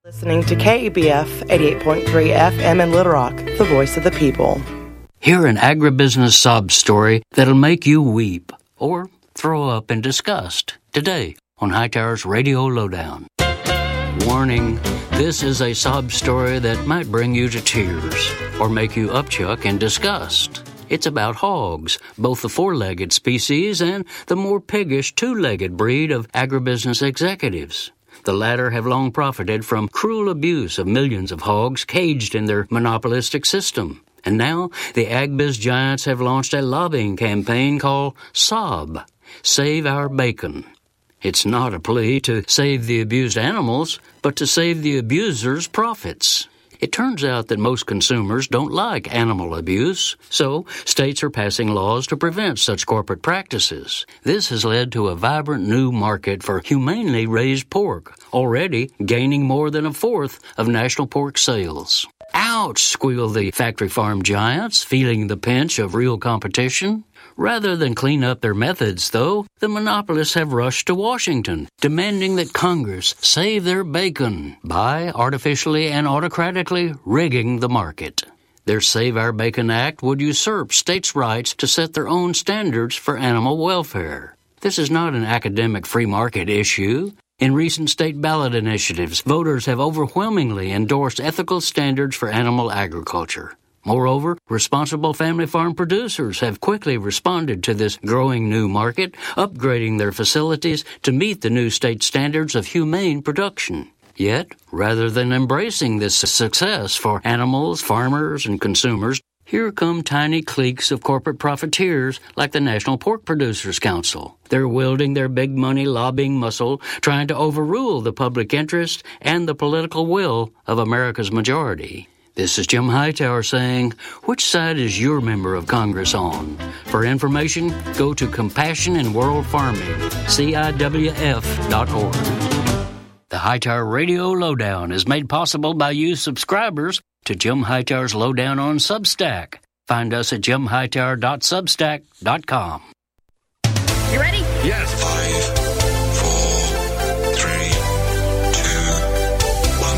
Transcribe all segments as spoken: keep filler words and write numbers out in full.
Listening to K E B F eighty-eight point three F M in Little Rock, the voice of the people. Hear an agribusiness sob story that'll make you weep or throw up in disgust today on Hightower's Radio Lowdown. Warning, this is a sob story that might bring you to tears or make you upchuck in disgust. It's about hogs, both the four-legged species and the more piggish two-legged breed of agribusiness executives. The latter have long profited from cruel abuse of millions of hogs caged in their monopolistic system. And now, the agbiz giants have launched a lobbying campaign called SOB, Save Our Bacon. It's not a plea to save the abused animals, but to save the abusers' profits. It turns out that most consumers don't like animal abuse, so states are passing laws to prevent such corporate practices. This has led to a vibrant new market for humanely raised pork, already gaining more than a fourth of national pork sales. Ouch, squeal the factory farm giants, feeling the pinch of real competition. Rather than clean up their methods, though, the monopolists have rushed to Washington, demanding that Congress save their bacon by artificially and autocratically rigging the market. Their Save Our Bacon Act would usurp states' rights to set their own standards for animal welfare. This is not an academic free market issue. In recent state ballot initiatives, voters have overwhelmingly endorsed ethical standards for animal agriculture. Moreover, responsible family farm producers have quickly responded to this growing new market, upgrading their facilities to meet the new state standards of humane production. Yet, rather than embracing this success for animals, farmers, and consumers, here come tiny cliques of corporate profiteers like the National Pork Producers Council. They're wielding their big money lobbying muscle, trying to overrule the public interest and the political will of America's majority. This is Jim Hightower saying, which side is your member of Congress on? For information, go to Compassion in World Farming, C I W F dot org. The Hightower Radio Lowdown is made possible by you subscribers to Jim Hightower's Lowdown on Substack. Find us at jim hightower dot substack dot com. You ready? Yes. Five, four, three, two,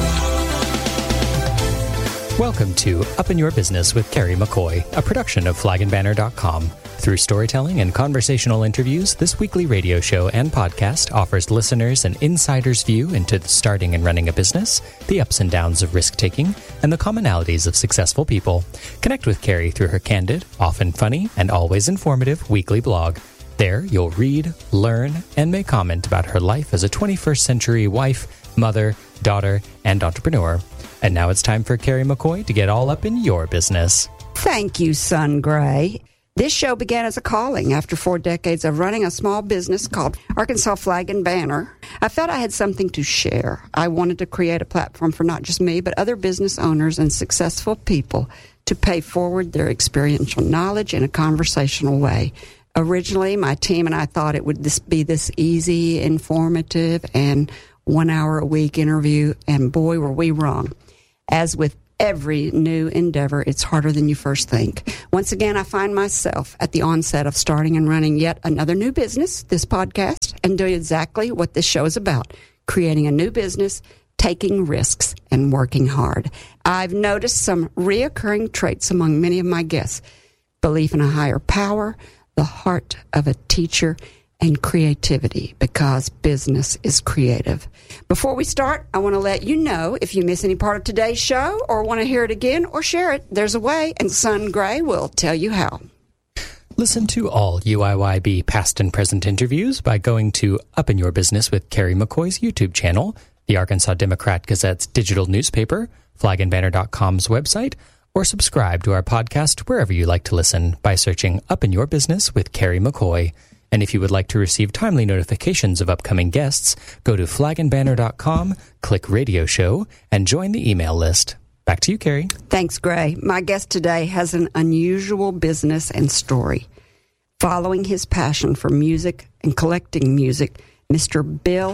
one. Welcome to Up in Your Business with Carrie McCoy, a production of flag and banner dot com. Through storytelling and conversational interviews, this weekly radio show and podcast offers listeners an insider's view into the starting and running a business, the ups and downs of risk-taking, and the commonalities of successful people. Connect with Carrie through her candid, often funny, and always informative weekly blog. There, you'll read, learn, and make comment about her life as a twenty-first century wife, mother, daughter, and entrepreneur. And now it's time for Carrie McCoy to get all up in your business. Thank you, Son Gray. This show began as a calling after four decades of running a small business called Arkansas Flag and Banner. I felt I had something to share. I wanted to create a platform for not just me, but other business owners and successful people to pay forward their experiential knowledge in a conversational way. Originally, my team and I thought it would this be this easy, informative, and one hour a week interview, and boy, were we wrong. As with every new endeavor, it's harder than you first think. Once again, I find myself at the onset of starting and running yet another new business, this podcast, and doing exactly what this show is about, creating a new business, taking risks, and working hard. I've noticed some reoccurring traits among many of my guests: belief in a higher power, the heart of a teacher, and creativity, because business is creative. Before we start, I want to let you know if you miss any part of today's show or want to hear it again or share it, there's a way, and Son Gray will tell you how. Listen to all U I Y B past and present interviews by going to Up in Your Business with Carrie McCoy's YouTube channel, the Arkansas Democrat Gazette's digital newspaper, flag and banner dot com's website, or subscribe to our podcast wherever you like to listen by searching Up in Your Business with Carrie McCoy. And if you would like to receive timely notifications of upcoming guests, go to flag and banner dot com, click Radio Show, and join the email list. Back to you, Carrie. Thanks, Gray. My guest today has an unusual business and story. Following his passion for music and collecting music, Mister Bill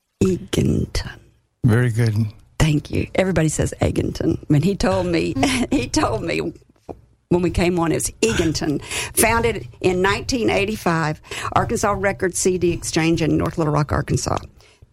Eganton. Very good. Thank you. Everybody says Eganton. I mean, he told me, he told me when we came on, it was Eganton. Founded in nineteen eighty-five, Arkansas Record C D Exchange in North Little Rock, Arkansas.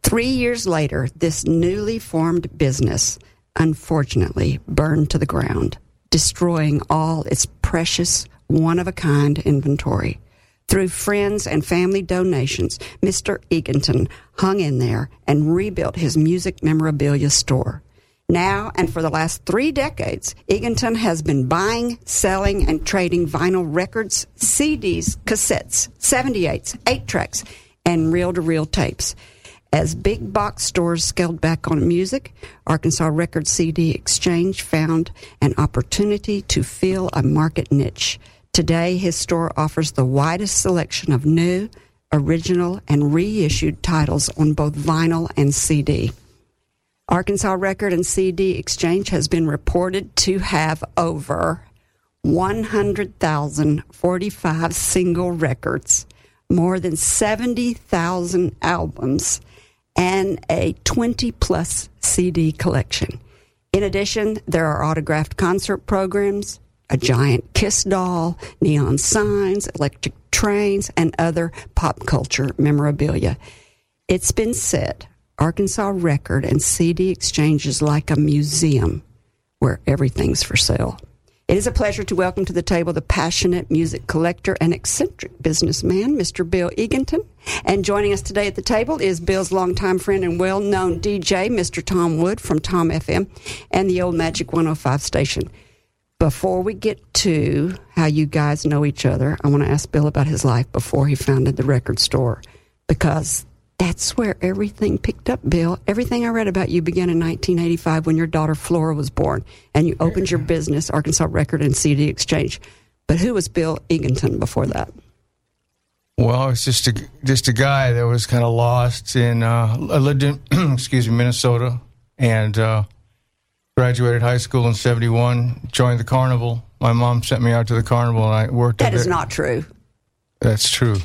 Three years later, this newly formed business unfortunately burned to the ground, destroying all its precious, one-of-a-kind inventory. Through friends and family donations, Mister Eganton hung in there and rebuilt his music memorabilia store. Now, and for the last three decades, Eganton has been buying, selling, and trading vinyl records, C Ds, cassettes, seventy-eights, eight-tracks, and reel-to-reel tapes. As big box stores scaled back on music, Arkansas Record C D Exchange found an opportunity to fill a market niche. Today, his store offers the widest selection of new, original, and reissued titles on both vinyl and C D. Arkansas Record and C D Exchange has been reported to have over one hundred thousand forty-five single records, more than seventy thousand albums, and a twenty-plus C D collection. In addition, there are autographed concert programs, a giant Kiss doll, neon signs, electric trains, and other pop culture memorabilia. It's been said Arkansas Record and C D Exchange is like a museum where everything's for sale. It is a pleasure to welcome to the table the passionate music collector and eccentric businessman, Mister Bill Eganton. And joining us today at the table is Bill's longtime friend and well-known D J, Mister Tom Wood from Tom F M and the old Magic one oh five station. Before we get to how you guys know each other, I want to ask Bill about his life before he founded the record store, because that's where everything picked up, Bill. Everything I read about you began in nineteen eighty-five when your daughter Flora was born, and you opened your business, Arkansas Record and C D Exchange. But who was Bill Eganton before that? Well, I was just a, just a guy that was kind of lost in, uh, I lived in, excuse me, Minnesota, and uh, graduated high school in seventy-one, joined the carnival. My mom sent me out to the carnival, and I worked That at is it. not true. That's true.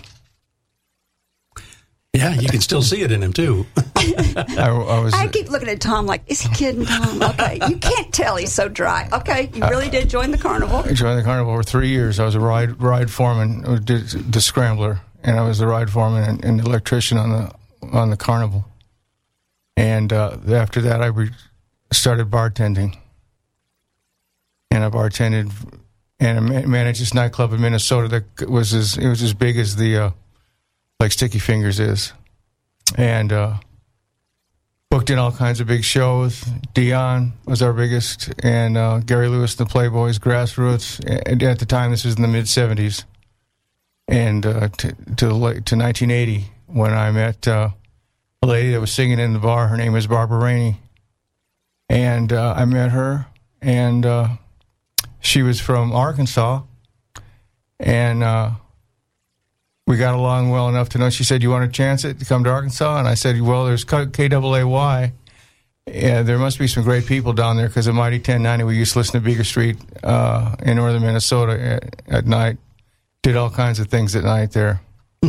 Yeah, you can still see it in him, too. I, I was. I keep looking at Tom like, is he kidding, Tom? Okay, you can't tell he's so dry. Okay, you really did join the carnival. I joined the carnival for three years. I was a ride ride foreman, I did the scrambler, and I was the ride foreman and, and electrician on the on the carnival. And uh, after that, I re- started bartending, and I bartended and I ma- managed this nightclub in Minnesota that was as it was as big as the uh, like Sticky Fingers is, and uh, booked in all kinds of big shows. Dion was our biggest, and uh, Gary Lewis and the Playboys, Grassroots. And at the time, this was in the mid seventies, and uh, to to, the late, to nineteen eighty when I met uh, a lady that was singing in the bar. Her name was Barbara Rainey, and uh, I met her, and uh, she was from Arkansas, and uh, we got along well enough to know. She said, "You want to chance it to come to Arkansas?" And I said, "Well, there's K A A Y. Yeah, there must be some great people down there, because at Mighty ten ninety we used to listen to Beaker Street uh, in northern Minnesota at, at night. Did all kinds of things at night there."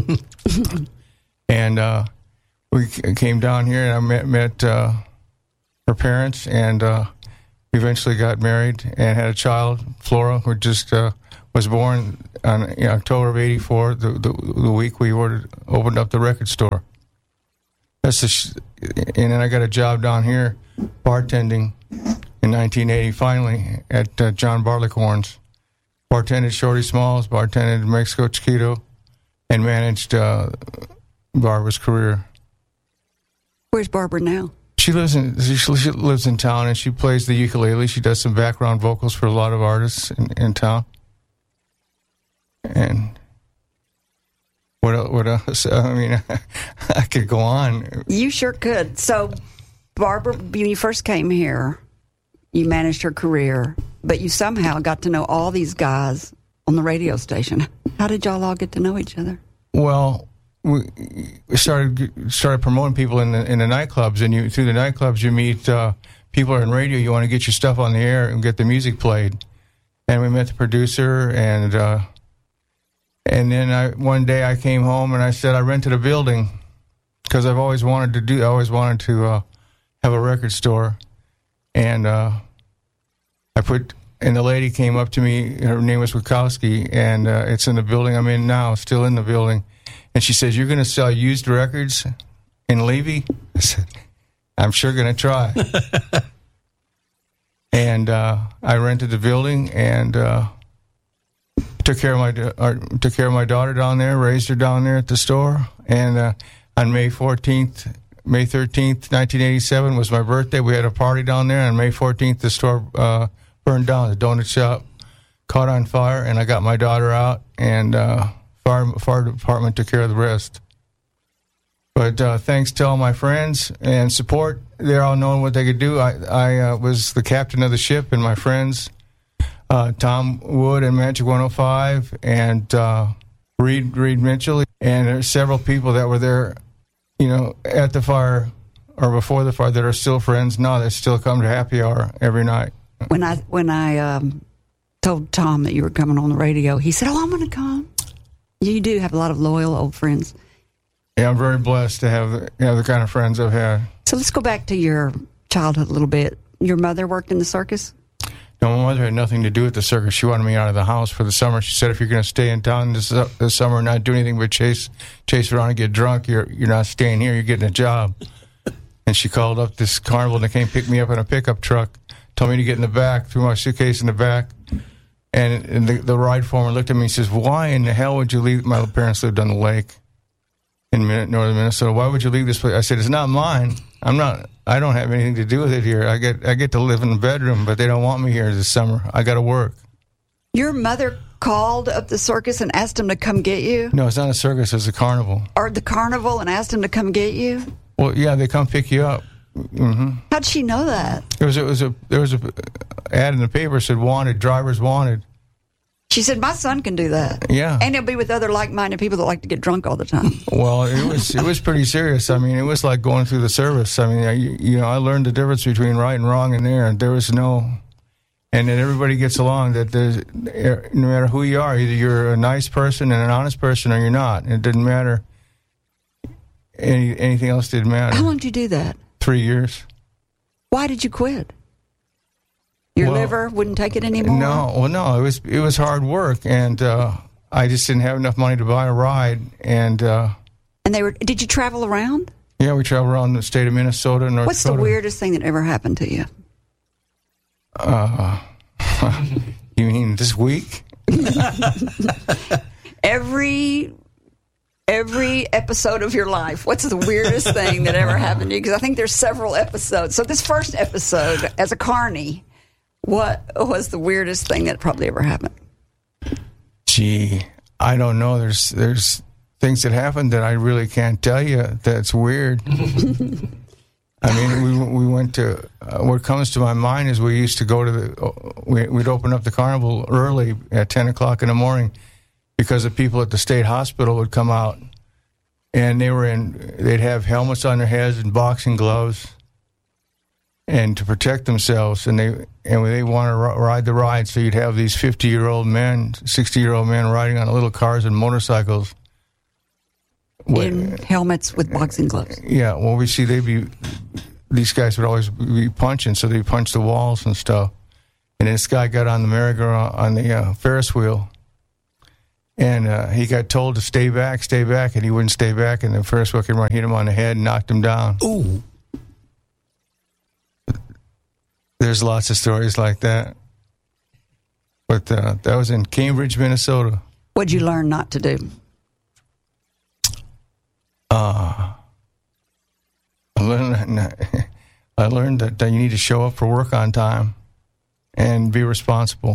And uh, we came down here, and I met, met uh, her parents, and uh, eventually got married and had a child, Flora, who just uh, was born on in October of eighty-four, the, the, the week we ordered, opened up the record store. That's the sh- and then I got a job down here bartending in nineteen eighty, finally, at uh, John Barleycorn's. Bartended Shorty Smalls, bartended Mexico Chiquito, and managed uh, Barbara's career. Where's Barbara now? She lives in she, she lives in town, and she plays the ukulele. She does some background vocals for a lot of artists in, in town. And what else, what else? I mean, I could go on. You sure could. So, Barbara, when you first came here, you managed her career, but you somehow got to know all these guys on the radio station. How did y'all all get to know each other? Well, we started started promoting people in the in the nightclubs, and you through the nightclubs you meet uh, people on radio. You want to get your stuff on the air and get the music played. And we met the producer, and uh, and then I one day I came home and I said I rented a building because I've always wanted to do. I always wanted to uh, have a record store, and uh, I put. And the lady came up to me. Her name was Wachowski, and uh, it's in the building I'm in now, still in the building. And she says, "You're going to sell used records in Levy? I said, I'm sure going to try. And uh, I rented the building and uh, took care of my uh, took care of my daughter down there, raised her down there at the store. And uh, on May fourteenth, May thirteenth, nineteen eighty-seven was my birthday. We had a party down there. On May fourteenth, the store uh, burned down. The donut shop caught on fire, and I got my daughter out, and uh, fire fire department took care of the rest. But uh, thanks to all my friends and support, they're all knowing what they could do. I, I uh, was the captain of the ship, and my friends, uh, Tom Wood and Magic one oh five, and uh, Reed Reed Mitchell, and there's several people that were there, you know, at the fire or before the fire that are still friends now. That still come to happy hour every night. When I when I um, told Tom that you were coming on the radio, he said, "Oh, I'm going to come." You do have a lot of loyal old friends. Yeah, I'm very blessed to have the, have the kind of friends I've had. So let's go back to your childhood a little bit. Your mother worked in the circus? No, my mother had nothing to do with the circus. She wanted me out of the house for the summer. She said, if you're going to stay in town this, this summer and not do anything but chase chase around and get drunk, you're you're not staying here. You're getting a job. And she called up this carnival, and they came pick me up in a pickup truck, told me to get in the back, threw my suitcase in the back. And, and the, the ride foreman looked at me and says, why in the hell would you leave? My parents lived on the lake in northern Minnesota. Why would you leave this place? I said, it's not mine. I'm not, I don't have anything to do with it here. I get I get to live in the bedroom, but they don't want me here this summer. I got to work. Your mother called up the circus and asked them to come get you? No, it's not a circus. It's a carnival. Or the carnival and asked them to come get you? Well, yeah, they come pick you up. Mm-hmm. How'd she know that? There was a, it was a there was a ad in the paper that said wanted, drivers wanted. She said, my son can do that. Yeah. And he'll be with other like-minded people that like to get drunk all the time. Well, it was it was pretty serious. I mean, it was like going through the service. I mean, I, you know, I learned the difference between right and wrong in there. There was no, and that everybody gets along, that there's, no matter who you are, either you're a nice person and an honest person or you're not. It didn't matter. Any, anything else didn't matter. How long did you do that? Three years. Why did you quit? Your well, liver wouldn't take it anymore? No, well, no, it was it was hard work, and uh, I just didn't have enough money to buy a ride. And uh, and they were. Did you travel around? Yeah, we traveled around the state of Minnesota and North What's Dakota. the weirdest thing that ever happened to you? Uh, you mean this week? Every every episode of your life. What's the weirdest thing that ever happened to you? Because I think there's several episodes. So this first episode, as a carny, what was the weirdest thing that probably ever happened? Gee, I don't know. There's there's things that happened that I really can't tell you. That's weird. I mean, we we went to. Uh, what comes to my mind is we used to go to the. Uh, we, we'd open up the carnival early at ten o'clock in the morning, because the people at the state hospital would come out, and they were in. They'd have helmets on their heads and boxing gloves, and to protect themselves, and they and they want to r- ride the ride. So you'd have these fifty-year-old men, sixty-year-old men riding on little cars and motorcycles. In helmets with boxing gloves. Yeah, well, we see they'd be. These guys would always be punching, so they'd punch the walls and stuff. And this guy got on the merry-go-round, on the uh, Ferris wheel, and uh, he got told to stay back, stay back, and he wouldn't stay back, and the Ferris wheel came around, hit him on the head, and knocked him down. Ooh. There's lots of stories like that. But uh, that was in Cambridge, Minnesota. What'd you learn not to do? Uh, I learned that, I learned that you need to show up for work on time and be responsible.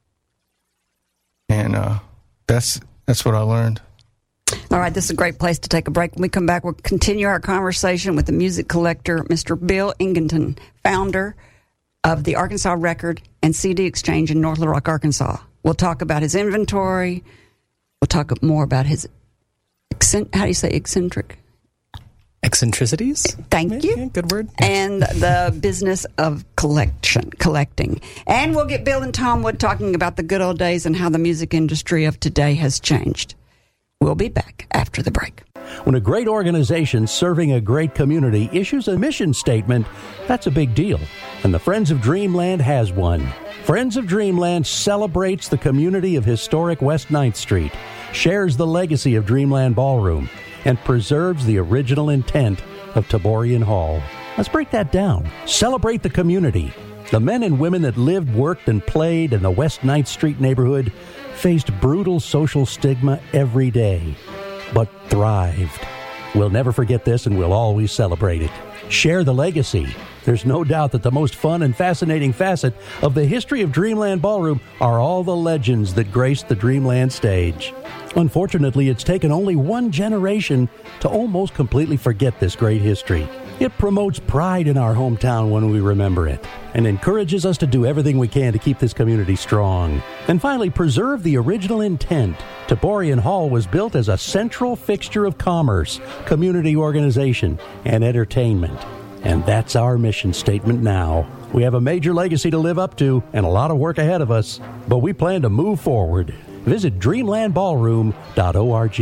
And uh, that's that's what I learned. All right, this is a great place to take a break. When we come back, we'll continue our conversation with the music collector, Mister Bill Ington, founder of the Arkansas Record and C D Exchange in North Little Rock, Arkansas. We'll talk about his inventory. We'll talk more about his, how do you say eccentric? Eccentricities? Thank you. Yeah, good word. And the business of collection, collecting. And we'll get Bill and Tom Wood talking about the good old days and how the music industry of today has changed. We'll be back after the break. When a great organization serving a great community issues a mission statement, that's a big deal. And the Friends of Dreamland has one. Friends of Dreamland celebrates the community of historic West ninth Street, shares the legacy of Dreamland Ballroom, and preserves the original intent of Taborian Hall. Let's break that down. Celebrate the community. The men and women that lived, worked, and played in the West ninth Street neighborhood faced brutal social stigma every day, but thrived. We'll never forget this, and we'll always celebrate it. Share the legacy. There's no doubt that the most fun and fascinating facet of the history of Dreamland Ballroom are all the legends that graced the Dreamland stage. Unfortunately, it's taken only one generation to almost completely forget this great history. It promotes pride in our hometown when we remember it, and encourages us to do everything we can to keep this community strong. And finally, preserve the original intent. Taborian Hall was built as a central fixture of commerce, community organization, and entertainment. And that's our mission statement now. We have a major legacy to live up to and a lot of work ahead of us, but we plan to move forward. Visit dreamland ballroom dot org.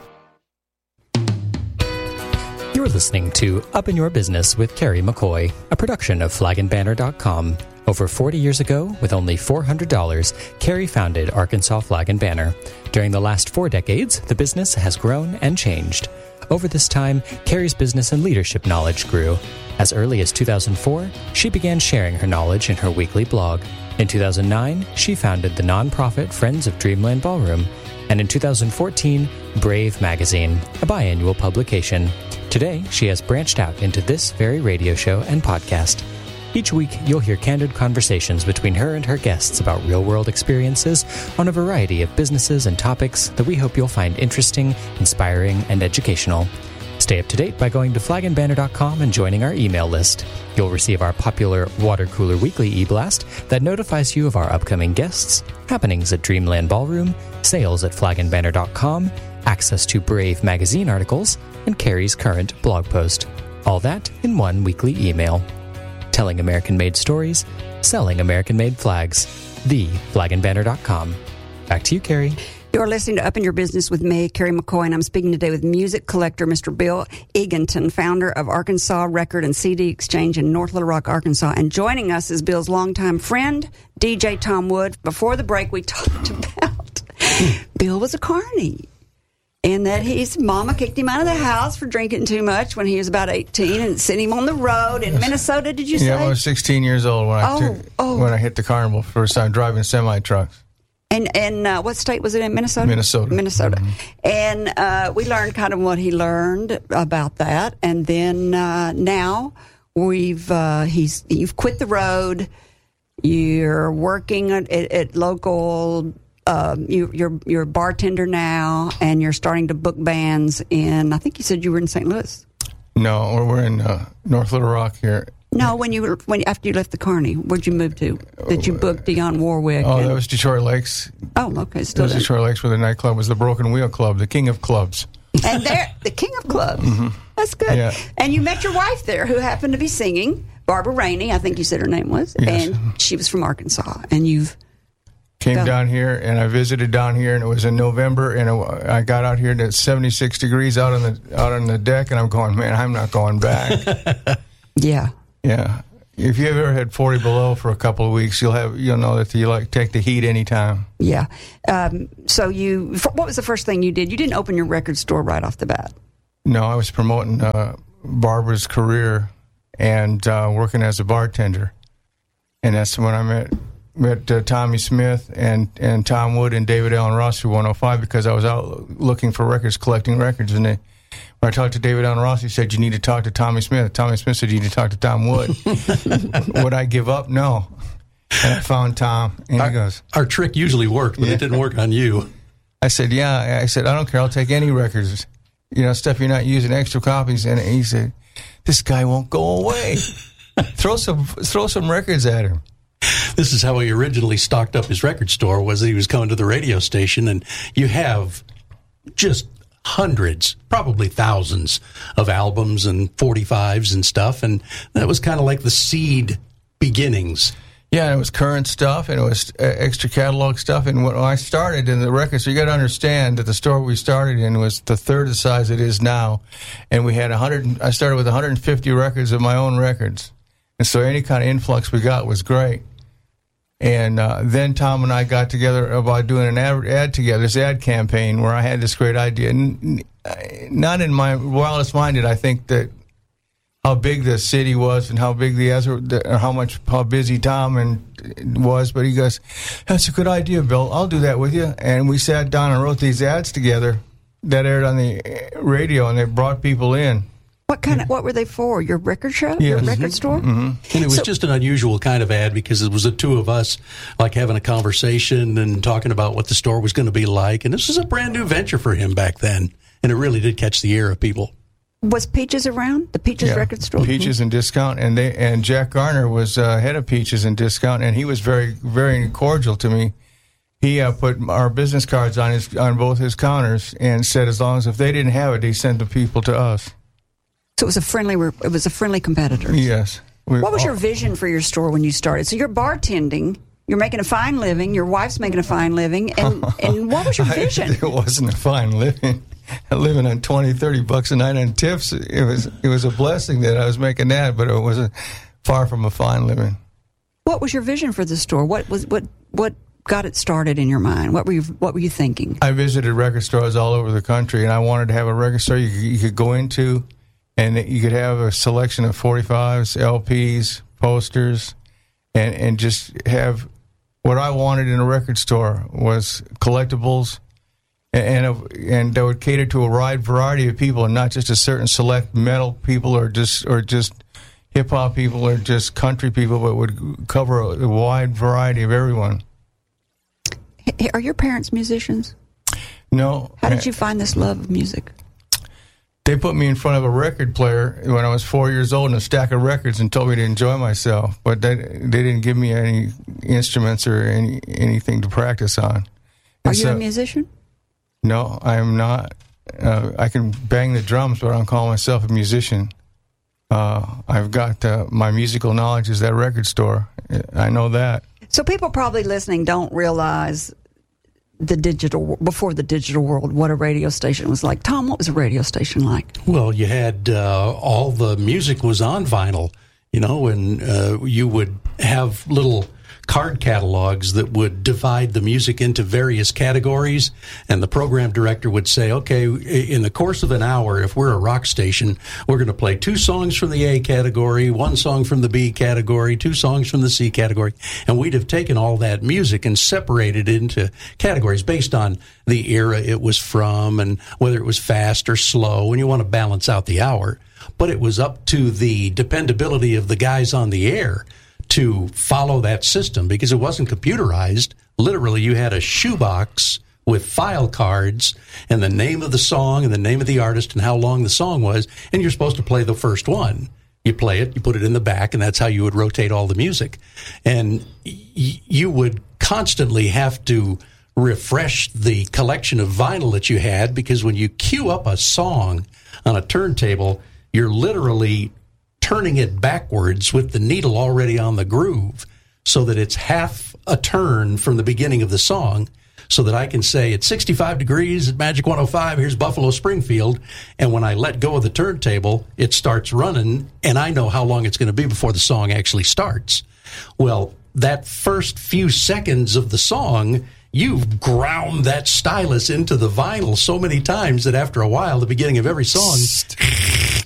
You're listening to Up in Your Business with Carrie McCoy, a production of flag and banner dot com. Over forty years ago, with only four hundred dollars, Carrie founded Arkansas Flag and Banner. During the last four decades, the business has grown and changed. Over this time, Carrie's business and leadership knowledge grew. As early as two thousand four, she began sharing her knowledge in her weekly blog. In two thousand nine, she founded the nonprofit Friends of Dreamland Ballroom. And in two thousand fourteen, Brave Magazine, a biannual publication. Today, she has branched out into this very radio show and podcast. Each week, you'll hear candid conversations between her and her guests about real-world experiences on a variety of businesses and topics that we hope you'll find interesting, inspiring, and educational. Stay up to date by going to flag and banner dot com and joining our email list. You'll receive our popular Water Cooler Weekly e-blast that notifies you of our upcoming guests, happenings at Dreamland Ballroom, sales at flag and banner dot com, access to Brave magazine articles, and Carrie's current blog post. All that in one weekly email. Telling American-made stories, selling American-made flags. the flag and banner dot com. Back to you, Carrie. You're listening to Up in Your Business with me, Carrie McCoy, and I'm speaking today with music collector Mister Bill Eganton, founder of Arkansas Record and C D Exchange in North Little Rock, Arkansas. And joining us is Bill's longtime friend, D J Tom Wood. Before the break, we talked about Bill was a carny. And that his mama kicked him out of the house for drinking too much when he was about eighteen and sent him on the road in Minnesota, did you say? Yeah, I was sixteen years old when I, oh, took, oh. when I hit the carnival for the first time driving semi-trucks. And and uh, what state was it in? Minnesota? Minnesota. Minnesota. Mm-hmm. And uh, we learned kind of what he learned about that. And then uh, now we've uh, he's you've quit the road. You're working at, at, at local. Um, you, you're you're a bartender now, and you're starting to book bands in. I think you said you were in Saint Louis. No, we're, we're in uh, North Little Rock here. No, when you were when after you left the Carney, where'd you move to? Did you book Dionne Warwick? Oh, and, that was Detroit Lakes. Oh, okay, That still was there. Detroit Lakes, where the nightclub was the Broken Wheel Club, the king of clubs. And there, the king of clubs. Mm-hmm. That's good. Yeah. And you met your wife there, who happened to be singing, Barbara Rainey, I think you said her name was, Yes. and she was from Arkansas. And you've Came Go. down here, and I visited down here, and it was in November, and it, I got out here, and it's seventy-six degrees out on the out on the deck, and I'm going, man, I'm not going back. yeah. Yeah. If you've ever had forty below for a couple of weeks, you'll have you'll know that you like take the heat anytime. Yeah. Um, so you, what was the first thing you did? You didn't open your record store right off the bat. No, I was promoting uh, Barbara's career and uh, working as a bartender, and that's when I met met uh, Tommy Smith and, and Tom Wood and David Allen Ross through one oh five because I was out looking for records, collecting records, and they, when I talked to David Allen Ross, he said, you need to talk to Tommy Smith. Tommy Smith said, you need to talk to Tom Wood. Would I give up? No. And I found Tom, and our, he goes, our trick usually worked, but Yeah. it didn't work on you. I said, yeah. I said, I don't care. I'll take any records, you know, stuff you're not using, extra copies. And he said, this guy won't go away. throw some throw some records at him. This is how he originally stocked up his record store, was that he was coming to the radio station, and you have just hundreds, probably thousands of albums and forty-fives and stuff, and that was kind of like the seed beginnings. Yeah, and it was current stuff, and it was uh, extra catalog stuff. And when I started in the record, so you got to understand that the store we started in was the third the size it is now, and we had one hundred. I started with one hundred fifty records of my own records, and so any kind of influx we got was great. And uh, then Tom and I got together about doing an ad, ad together, this ad campaign, where I had this great idea. N- n- not in my wildest mind did I think that how big the city was and how big the other, the, how much how busy Tom and was. But he goes, "That's a good idea, Bill. I'll do that with you." And we sat down and wrote these ads together that aired on the radio, and they brought people in. What kind of, what were they for? Your record shop? Yes. Your record store? Mm-hmm. And it was So- just an unusual kind of ad because it was the two of us like having a conversation and talking about what the store was going to be like. And this was a brand new venture for him back then. And it really did catch the ear of people. Was Peaches around? The Peaches Yeah, record store? Peaches and Discount, and they and Jack Garner was uh, head of Peaches and Discount, and he was very very cordial to me. He uh, put our business cards on his on both his counters and said as long as if they didn't have it, he sent the people to us. So it was a friendly, it was a friendly competitor. Yes. We, What was all- your vision for your store when you started? So you're bartending, you're making a fine living, your wife's making a fine living, and, and what was your vision? It wasn't a fine living. Living on twenty, thirty bucks a night on tips, it was it was a blessing that I was making that, but it wasn't far from a fine living. What was your vision for the store? What was what what got it started in your mind? What were you what were you thinking? I visited record stores all over the country, and I wanted to have a record store you could, you could go into, and you could have a selection of forty-fives, L Ps, posters, and, and just have what I wanted in a record store was collectibles, and and, and that would cater to a wide variety of people, and not just a certain select metal people or just or just hip hop people or just country people, but would cover a, a wide variety of everyone. Hey, are your parents musicians? No. How did you find this love of music? They put me in front of a record player when I was four years old and a stack of records and told me to enjoy myself. But they, they didn't give me any instruments or any anything to practice on. Are And you so- a musician? No, I am not. Uh, I can bang the drums, but I don't call myself a musician. Uh, I've got uh, my musical knowledge is that record store. I know that. So people probably listening don't realize the digital before the digital world what a radio station was like. Tom, what was a radio station like? Well, you had uh, all the music was on vinyl, you know, and uh, you would have little card catalogs that would divide the music into various categories, and the program director would say, okay, in the course of an hour, if we're a rock station, we're going to play two songs from the A category, one song from the B category, two songs from the C category, and we'd have taken all that music and separated it into categories based on the era it was from and whether it was fast or slow, and you want to balance out the hour. But it was up to the dependability of the guys on the air to follow that system because it wasn't computerized. Literally, you had a shoebox with file cards and the name of the song and the name of the artist and how long the song was, and you're supposed to play the first one. You play it, you put it in the back, and that's how you would rotate all the music. And y- you would constantly have to refresh the collection of vinyl that you had because when you cue up a song on a turntable, you're literally turning it backwards with the needle already on the groove so that it's half a turn from the beginning of the song so that I can say it's sixty-five degrees at Magic one oh five, here's Buffalo Springfield, and when I let go of the turntable, it starts running, and I know how long it's going to be before the song actually starts. Well, that first few seconds of the song, you've ground that stylus into the vinyl so many times that after a while, the beginning of every song